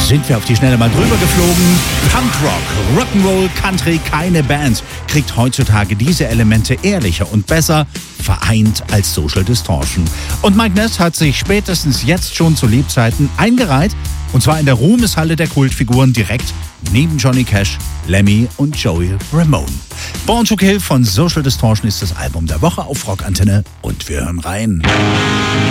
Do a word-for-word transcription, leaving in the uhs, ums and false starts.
sind wir auf die Schnelle mal drüber geflogen. Punkrock, Rock'n'Roll, Country, keine Band kriegt heutzutage diese Elemente ehrlicher und besser vereint als Social Distortion. Und Mike Ness hat sich spätestens jetzt schon zu Lebzeiten eingereiht, und zwar in der Ruhmeshalle der Kultfiguren direkt neben Johnny Cash, Lemmy und Joey Ramone. Born to Kill von Social Distortion ist das Album der Woche auf Rockantenne und wir hören rein.